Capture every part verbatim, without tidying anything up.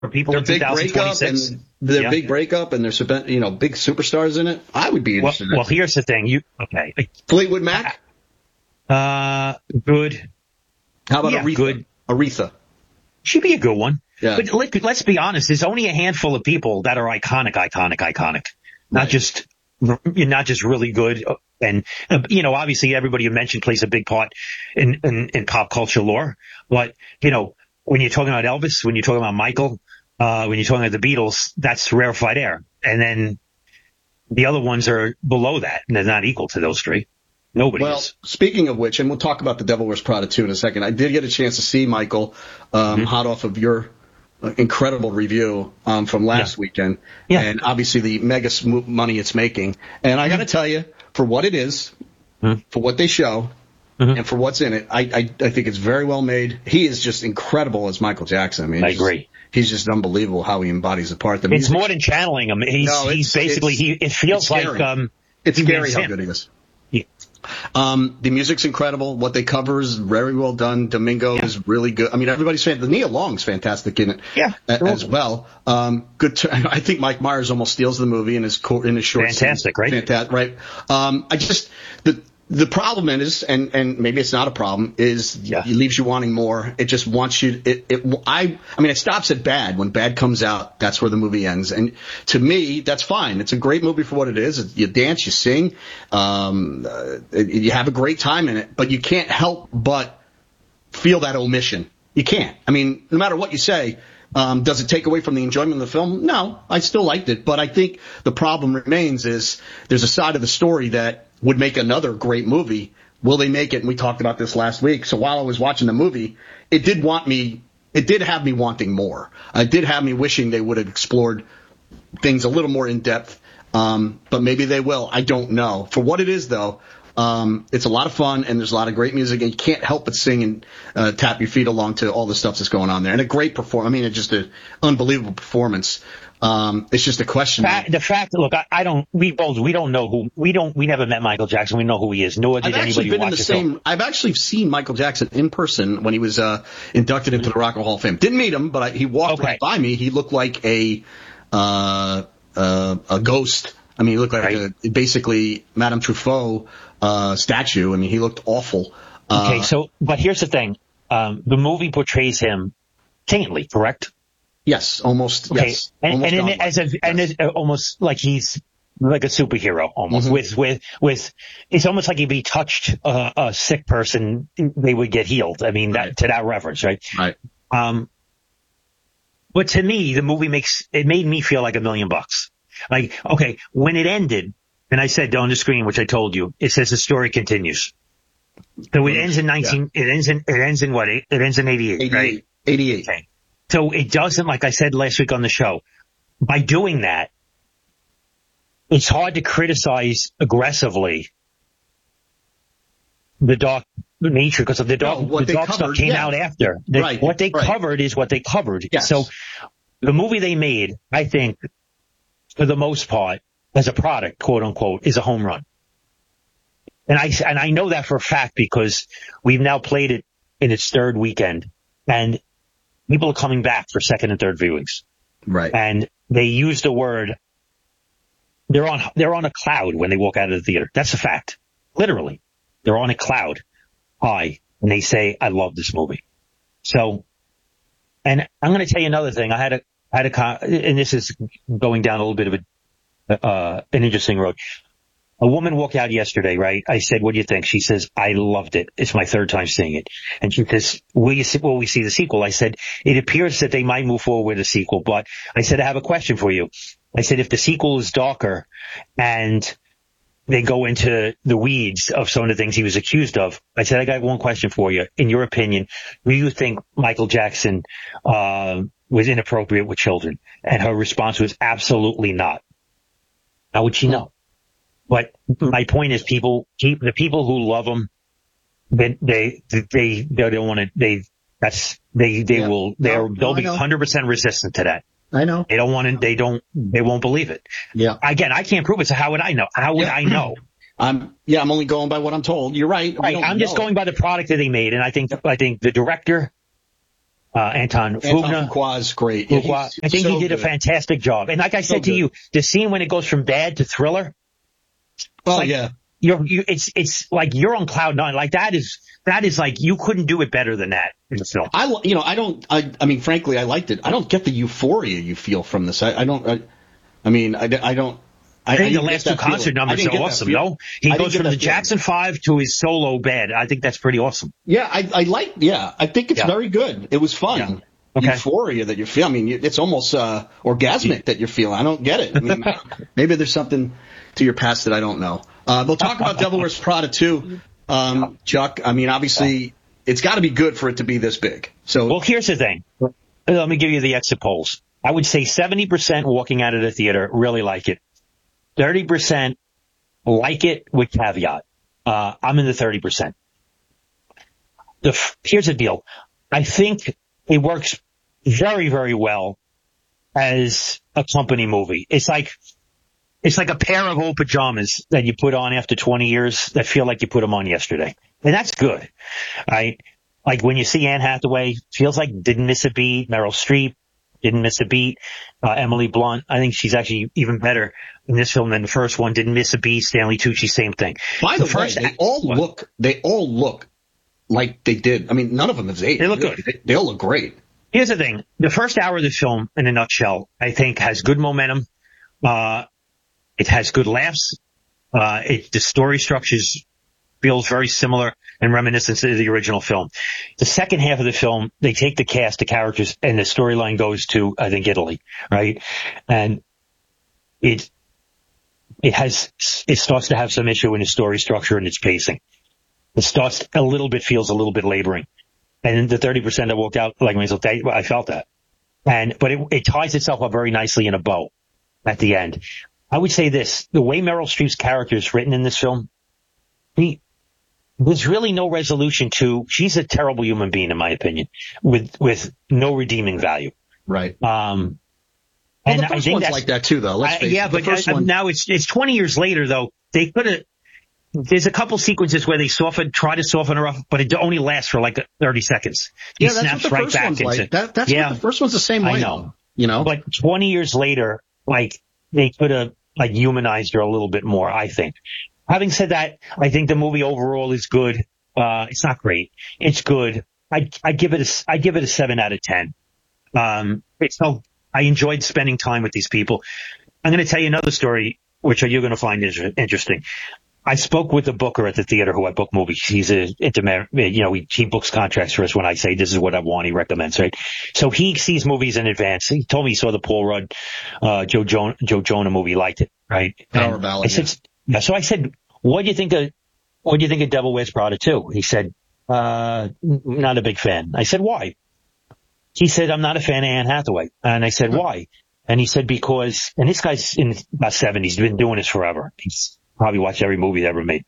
for people their in big breakup twenty-six. and their Yeah. big breakup and there's you know big superstars in it. I would be Well, interested. in well, it. here's the thing. You okay? Fleetwood Mac. Uh, good. How about Yeah, Aretha? good. Aretha. She'd be a good one. Yeah. But let, let's be honest. There's only a handful of people that are iconic, iconic, iconic. Not Right. just, not just really good. And, uh, you know, obviously everybody you mentioned plays a big part in, in, in pop culture lore. But, you know, when you're talking about Elvis, when you're talking about Michael, uh, when you're talking about the Beatles, that's rarefied air. And then the other ones are below that, and they're not equal to those three. Nobody Well, is. speaking of which, and we'll talk about The Devil Wears Prada two in a second, I did get a chance to see Michael, um, Mm-hmm. hot off of your uh, incredible review um, from last Yeah. weekend, Yeah. and obviously the mega sm- money it's making. And I got to tell you, for what it is, Mhm. for what they show, Mhm. and for what's in it, I, I I think it's very well made. He is just incredible as Michael Jackson. I mean, I he's just- agree. He's just unbelievable how he embodies the part. The It's music- more than channeling him. He's, No, it's- he's basically, it's- he, it feels it's like, scary. um, It's he scary makes how him. good he is. Yeah. Um, the music's incredible. What they cover is very well done. Domingo Yeah. is really good. I mean, everybody's fan. The Nia Long's fantastic in it Yeah, a- they're all as good. well. Um, good. To, I think Mike Myers almost steals the movie in his co- in his short. Fantastic, scene. right? Fantastic, right? Um, I just the. The problem is, and, and maybe it's not a problem, is Yeah. it leaves you wanting more. It just wants you. It, it. I. I mean, it stops at bad. When bad comes out, that's where the movie ends. And to me, that's fine. It's a great movie for what it is. You dance, you sing, um, uh, you have a great time in it. But you can't help but feel that omission. You can't. I mean, no matter what you say. Um, does it take away from the enjoyment of the film? No, I still liked it, but I think the problem remains is there's a side of the story that would make another great movie. Will they make it? And we talked about this last week. So while I was watching the movie, it did want me, it did have me wanting more. It did have me wishing they would have explored things a little more in depth. Um, but maybe they will. I don't know. For what it is, though, um, it's a lot of fun and there's a lot of great music and you can't help but sing and uh, tap your feet along to all the stuff that's going on there. And a great performance. I mean, it's just an unbelievable performance. Um, it's just a question. Fact, the fact, look, I, I don't, we both, we don't know who, we don't, we never met Michael Jackson. We know who he is. Nor did I've actually anybody been in watch the the same. film. I've actually seen Michael Jackson in person when he was uh, inducted into the Rock and Roll Hall of Fame. Didn't meet him, but I, he walked Okay. right by me. He looked like a uh, uh, a ghost. I mean, he looked like Right. a, basically Madame Truffaut uh, statue. I mean, he looked awful. Uh, Okay, so, but here's the thing. Um, the movie portrays him saintly, correct? Yes, almost. Okay, Yes, and, almost and in, godlike. as a, and Yes. as, uh, almost like he's like a superhero, almost Mhm. with with with. It's almost like if he touched a, a sick person, they would get healed. I mean, that Right. to that reference, right? Right. Um, but to me, the movie makes it made me feel like a million bucks. Like, okay, when it ended, and I said on the screen, which I told you, it says the story continues. So it ends in nineteen. It ends in it ends in what? It ends in eighty-eight, right? eighty-eight. eighty-eight. Okay. So it doesn't, like I said last week on the show, by doing that, it's hard to criticize aggressively the dark nature because of the dark, No, what the they dark covered, stuff came yeah. out after. The- Right, What they right. covered is what they covered. Yes. So the movie they made, I think, for the most part, as a product, quote unquote, is a home run. And I, and I know that for a fact because we've now played it in its third weekend and people are coming back for second and third viewings. Right. And they use the word, they're on, they're on a cloud when they walk out of the theater. That's a fact. Literally. They're on a cloud high and they say, I love this movie. So, and I'm going to tell you another thing. I had a, I had a, con- and this is going down a little bit of a, uh, an interesting road. A woman walked out yesterday, right? I said, what do you think? She says, I loved it. It's my third time seeing it. And she says, will you see, will we see the sequel? I said, it appears that they might move forward with a sequel, but I said, I have a question for you. I said, if the sequel is darker and they go into the weeds of some of the things he was accused of, I said, I got one question for you. In your opinion, do you think Michael Jackson, uh, was inappropriate with children? And her response was absolutely not. How would she know? But my point is, people, the people who love him, they, they, they, they don't want to, they, that's, they, they Yeah. will, they're, No, no, they'll I be know. one hundred percent resistant to that. I know. They don't want to, they don't, they won't believe it. Yeah. Again, I can't prove it, so how would I know? How would Yeah. I know? I'm, yeah, I'm only going by what I'm told. You're right. We Right, don't I'm just know. going by the product that they made, and I think, I think the director, Uh, Anton Anton Fuqua. Fuqua's great. Yeah, Fuqua. he's I think so he did good. a fantastic job. And like I said So to good. you, the scene when it goes from bad to thriller, Oh like, yeah. you're, you, it's, it's like you're on cloud nine. Like that is, that is like, you couldn't do it better than that in the film. I, you know, I don't, I, I mean, frankly, I liked it. I don't get the euphoria you feel from this. I, I don't, I, I mean, I, I don't, I, I think I the last two concert numbers are awesome, no? He goes from the Jackson Five to his solo bed. I think that's pretty awesome. Yeah, I, I like, yeah, I think it's Yeah. very good. It was fun. Yeah. Okay. Euphoria that you feel. I mean, it's almost, uh, orgasmic that you're feeling. I don't get it. I mean, maybe there's something to your past that I don't know. Uh, we'll talk about Devil Wears Prada too. Um, Chuck, I mean, obviously, it's got to be good for it to be this big. So, well, here's the thing. Let me give you the exit polls. I would say seventy percent walking out of the theater really like it. thirty percent like it with caveat. Uh, I'm in the thirty percent. The, here's the deal. I think it works very, very well as a company movie. It's like, it's like a pair of old pajamas that you put on after twenty years that feel like you put them on yesterday. And that's good, right? Like when you see Anne Hathaway, feels like didn't miss a beat. Meryl Streep didn't miss a beat. Uh, Emily Blunt, I think she's actually even better in this film than the first one. Didn't miss a beat. Stanley Tucci, same thing. By the, the way, first they act, all what? look, they all look like they did. I mean, none of them is eight. They look good. They, they all look great. Here's the thing. The first hour of the film, in a nutshell, I think has good momentum. Uh, it has good laughs. Uh, it, the story structures feels very similar and reminiscent to the original film. The second half of the film, they take the cast, the characters, and the storyline goes to, I think, Italy, right? And it, it has, it starts to have some issue in its story structure and its pacing. It starts a little bit, feels a little bit laboring. And the thirty percent that walked out, like myself, I felt that. And, but it, it ties itself up very nicely in a bow at the end. I would say this, the way Meryl Streep's character is written in this film, he, there's really no resolution to, she's a terrible human being in my opinion, with, with no redeeming value. Right. Um, well, and the first I think one's that's like that too, though. Let's face I, yeah, it. The but first I, one, now it's, it's twenty years later though. They could have, there's a couple sequences where they soften, try to soften her up, but it only lasts for like thirty seconds. He yeah, that's snaps what the right first back one's into, like. That, that's yeah, what the first one's the same way. I know. You know? But twenty years later, like, they could have, like, humanized her a little bit more, I think. Having said that, I think the movie overall is good. Uh, it's not great. It's good. I, I give it a, I give it a seven out of ten. Um, it's no, I enjoyed spending time with these people. I'm going to tell you another story, which you're going to find inter- interesting. I spoke with a booker at the theater who I book movies. He's a, into, you know, he, he books contracts for us when I say this is what I want. He recommends, right? So he sees movies in advance. He told me he saw the Paul Rudd, uh, Joe Jonah, Joe Jonah movie, liked it, right? Power And Ballad. I said, yeah. So I said, what do you think of, what do you think of Devil Wears Prada two? He said, uh, not a big fan. I said, why? He said, I'm not a fan of Anne Hathaway. And I said, why? And he said, because, and this guy's in about seventies, he's been doing this forever. He's probably watched every movie ever made.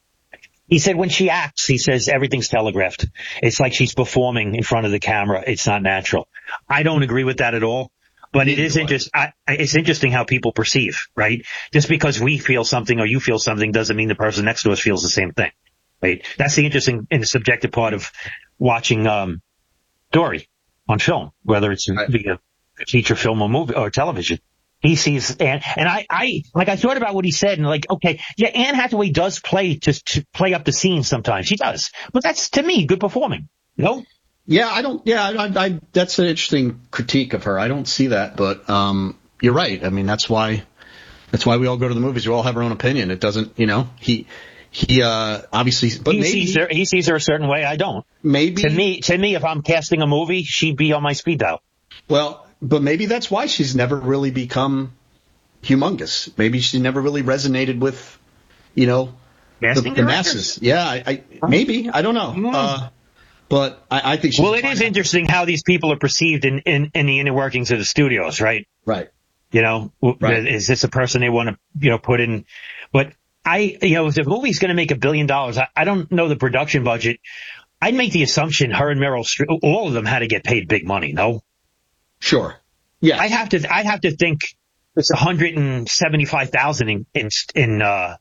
He said, when she acts, he says, everything's telegraphed. It's like she's performing in front of the camera. It's not natural. I don't agree with that at all. But it is interesting. It's interesting how people perceive, right? Just because we feel something or you feel something doesn't mean the person next to us feels the same thing, right? That's the interesting and the subjective part of watching um story on film, whether it's right. via feature film or movie or television. He sees Anne, and I, I, like I thought about what he said, and like, okay, yeah, Anne Hathaway does play just to play up the scene sometimes. She does, but that's to me good performing. You know? Yeah, I don't. Yeah, I, I, that's an interesting critique of her. I don't see that, but um, you're right. I mean, that's why that's why we all go to the movies. We all have our own opinion. It doesn't, you know. He he uh, obviously, but he maybe sees her. He sees her a certain way. I don't. Maybe to me, to me, if I'm casting a movie, she'd be on my speed dial. Well, but maybe that's why she's never really become humongous. Maybe she never really resonated with, you know, the, the masses. Yeah, I, I maybe I don't know. Uh, But I, I think she's well, it is interesting how these people are perceived in, in, in the inner workings of the studios, right? Right. You know, right. Is this a person they want to, you know, put in? But I, you know, if the movie's going to make a billion dollars, I, I don't know the production budget. I'd make the assumption her and Meryl Streep, all of them had to get paid big money, no? Sure. Yeah. I have to, I have to think it's one hundred seventy-five thousand in, in, in, uh,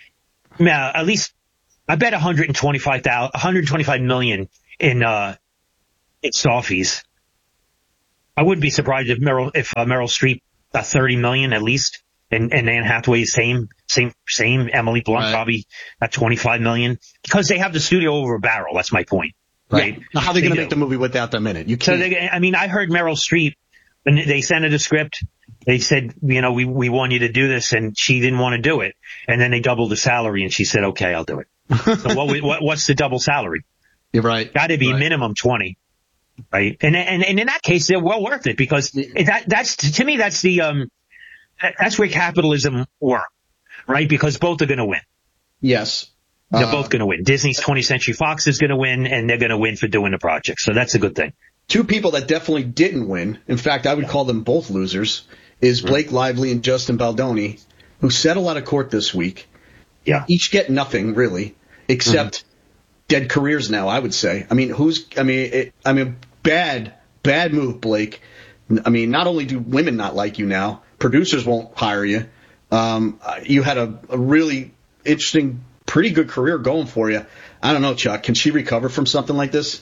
at least, I bet one hundred twenty-five thousand, one hundred twenty-five million in, uh, in stall fees. I wouldn't be surprised if Meryl, if uh, Meryl Streep got thirty million at least, and, and Anne Hathaway same, same, same. Emily Blunt Right. probably at twenty-five million because they have the studio over a barrel. That's my point, right? Yeah. Now, how are they, They going to do. make the movie without them in it? You So can't. they, I mean, I heard Meryl Streep, and they sent her the script. They said, you know, we, we want you to do this, and she didn't want to do it. And then they doubled the salary, and she said, okay, I'll do it. So what, what, what's the double salary? You're right. Got to be Right. minimum twenty, right? And, and, and in that case, they're well worth it because that, that's, to me, that's the, um, that's where capitalism works, right? Because both are going to win. Yes. They're Uh, both going to win. Disney's twentieth Century Fox is going to win, and they're going to win for doing the project. So that's a good thing. Two people that definitely didn't win, in fact, I would call them both losers, is Blake Lively and Justin Baldoni, who settled out of court this week. Yeah. Each get nothing, really, except mm-hmm. dead careers now, I would say. I mean, who's, I mean, it, I mean, bad, bad move, Blake. I mean, not only do women not like you now, producers won't hire you. Um, you had a, a really interesting, pretty good career going for you. I don't know, Chuck. Can she recover from something like this?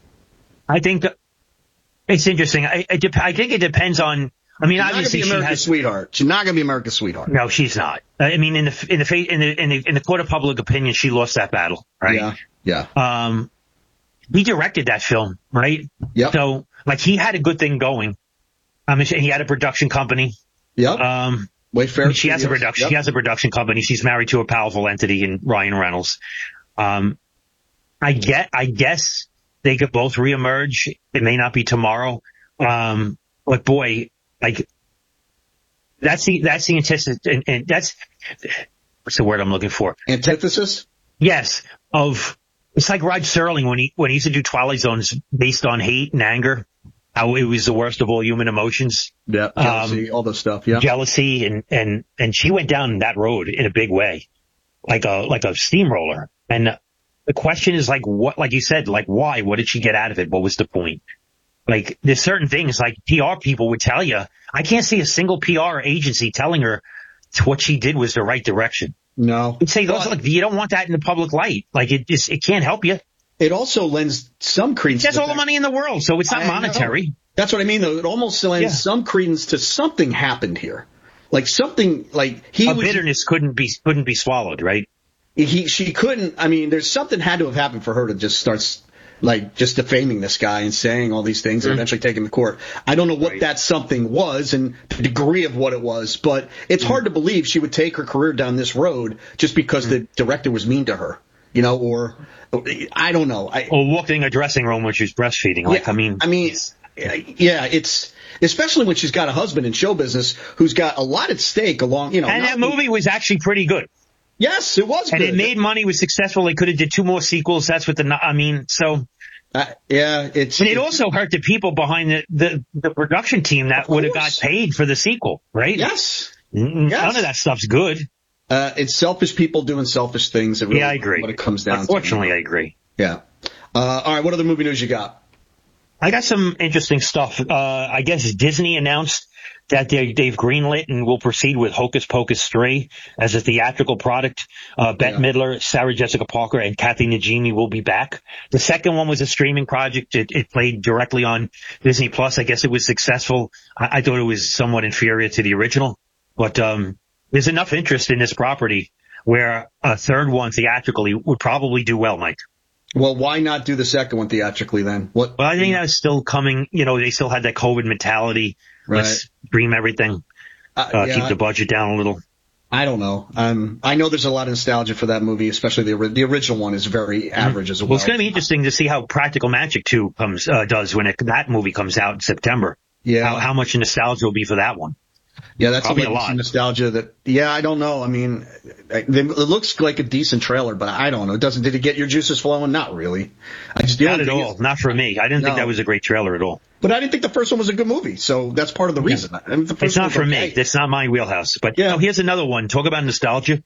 I think that it's interesting. I, I, dep- I think it depends on. I mean, She's obviously, not she gonna be America's has. sweetheart. She's not going to be America's sweetheart. No, she's not. I mean, in the in the fa- in the in the in the court of public opinion, she lost that battle, right? Yeah. Yeah. Um, he directed that film, right? Yep. So, like, he had a good thing going. I mean, he had a production company. Yep. Um, Wayfair. she has a production. Yep. She has a production company. She's married to a powerful entity in Ryan Reynolds. Um, I get. I guess they could both reemerge. It may not be tomorrow. Um, but boy, like that's the that's the antithesis, and, and that's what's the word I'm looking for? Antithesis. Yes, of it's like Rod Serling when he when he used to do Twilight Zones based on hate and anger, how it was the worst of all human emotions. Yeah. Jealousy, um, all this stuff. Yeah. Jealousy, and and and she went down that road in a big way, like a like a steamroller. And the question is like what, like you said, like why? What did she get out of it? What was the point? Like, there's certain things like P R people would tell you. I can't see a single P R agency telling her what she did was the right direction. No. You'd say, those, like, you don't want that in the public light. Like, it just, it can't help you. It also lends some credence. She has to all the fact- money in the world, so it's not I monetary. know. That's what I mean, though. It almost lends Yeah. some credence to something happened here. Like something, like he A was. bitterness couldn't be, couldn't be swallowed, right? He, she couldn't, I mean, there's something had to have happened for her to just start, like, just defaming this guy and saying all these things and eventually taking him to court. I don't know what Right. that something was and the degree of what it was, but it's hard to believe she would take her career down this road just because the director was mean to her, you know, or, I don't know. I, Or walked in a dressing room when she was breastfeeding. Like, yeah, I mean. I mean, yeah, it's, especially when she's got a husband in show business who's got a lot at stake along, you know. And not- that movie was actually pretty good. Yes, it was And good. it made money, was successful. They could have did two more sequels. That's what the, I mean, so. Uh, yeah, it's. And it also hurt the people behind the, the, the production team that would have got course. paid for the sequel, right? Yes. N- Yes. None of that stuff's good. Uh, it's selfish people doing selfish things. It really, Yeah, I agree. What it comes down Unfortunately, to. I agree. Yeah. Uh, all right. What other movie news you got? I got some interesting stuff. Uh, I guess Disney announced that they, they've greenlit and will proceed with Hocus Pocus three as a theatrical product. Uh, Bette Yeah. Midler, Sarah Jessica Parker, and Kathy Najimy will be back. The second one was a streaming project. It, it played directly on Disney Plus. I guess it was successful. I, I thought it was somewhat inferior to the original, but um, there's enough interest in this property where a third one theatrically would probably do well, Mike. Well, why not do the second one theatrically then? What? Well, I think that's still coming. You know, they still had that COVID mentality. Let's stream everything. Uh, Uh, yeah, keep the budget down a little. I don't know. Um, I know there's a lot of nostalgia for that movie, especially the ori- the original one is very average as well. Well, it's going to be interesting to see how Practical Magic two comes uh, does when it, that movie comes out in September. Yeah. How, how much nostalgia will be for that one? Yeah, that's Probably a, a lot. nostalgia that, yeah, I don't know. I mean, it looks like a decent trailer, but I don't know. It doesn't, did it get your juices flowing? Not really. I just, the Not only at thing all. is- Not for me. I didn't think No. that was a great trailer at all. but I didn't think the first one was a good movie, so that's part of the reason. I mean, the first It's not one was for okay. me. That's not my wheelhouse. But Yeah. you know, here's another one. Talk about nostalgia.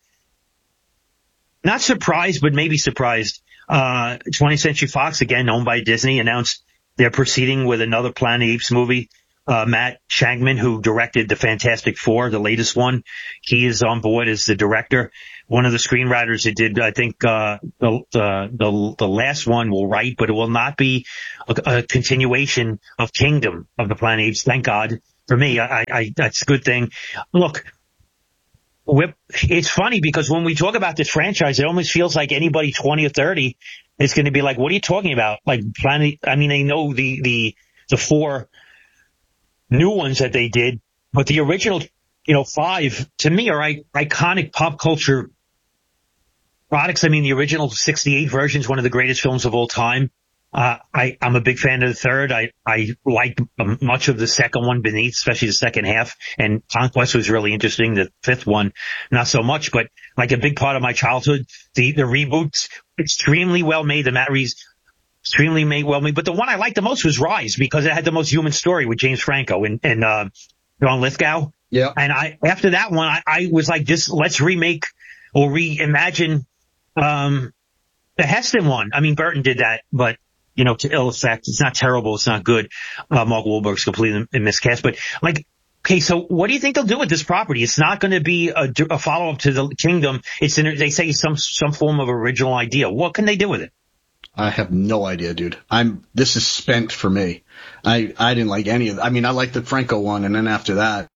Not surprised, but maybe surprised. Uh, twentieth Century Fox, again owned by Disney, announced they're proceeding with another Planet of the Apes movie uh, Matt Shagman, who directed the Fantastic Four, the latest one. He is on board as the director. One of the screenwriters that did, I think, uh, the, the, the, the last one will write, but it will not be a, a continuation of Kingdom of the Planet of the Apes. Thank God. For me, I, I, that's a good thing. Look, we're, it's funny because when we talk about this franchise, it almost feels like anybody twenty or thirty is going to be like, what are you talking about? Like Planet, I mean, they know the, the, the four new ones that they did, but the original, you know, five to me are I, iconic pop culture products. I mean, the original sixty-eight version is one of the greatest films of all time. Uh, I, I'm a big fan of the third. I, I like much of the second one beneath, especially the second half. And Conquest was really interesting. The fifth one, not so much, but like a big part of my childhood. The, the reboots, extremely well made. The Matt Reeves, extremely made, well made. But the one I liked the most was Rise because it had the most human story with James Franco and, and, uh, John Lithgow. Yeah. And I, after that one, I, I was like, just let's remake or reimagine, um, the Heston one. I mean, Burton did that, but, you know, to ill effect. It's not terrible. It's not good. Uh, Mark Wahlberg's completely miscast. But, like, okay, so what do you think they'll do with this property? It's not going to be a, a follow-up to the Kingdom. It's in, they say some some form of original idea. What can they do with it? I have no idea, dude. I'm. This is spent for me. I I didn't like any of. I mean, I liked the Franco one, and then after that.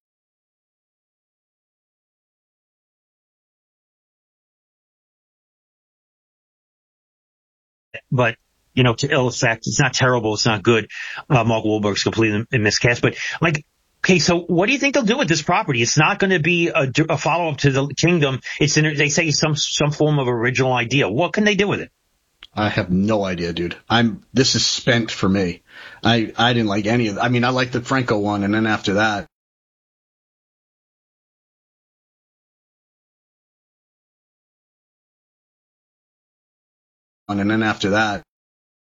But, you know, to ill effect. It's not terrible. It's not good. Uh, Mark Wahlberg's completely miscast. But, like, okay, so what do you think they'll do with this property? It's not going to be a, a follow-up to the Kingdom. It's in, they say some some form of original idea. What can they do with it? I have no idea, dude. I'm. This is spent for me. I I didn't like any of. I mean, I liked the Franco one, and then after that. And then after that.